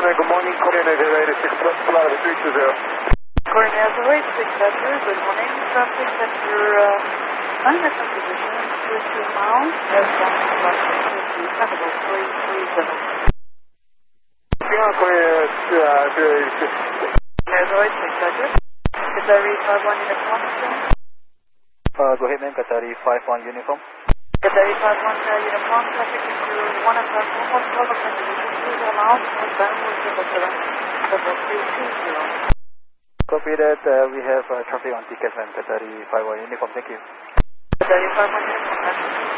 good morning, Korean Air 6 Flight 320. Korean Airways 6 Sector, good morning. Traffic Sector 9 at some position, 22 miles, S1 flight 2 330. Yeah, Korean Air 6. Airways 6 Sector, Qatari 51 uniform, Go ahead, ma'am. Qatari 51 uniform. Qatari 51 uniform, traffic Sector 1 at platform 12 at some position, 2 miles, westbound, 777, 320. Copy that. We have traffic on ticket, ma'am. Qatari 51 uniform. Thank you. Qatari 51 uniform,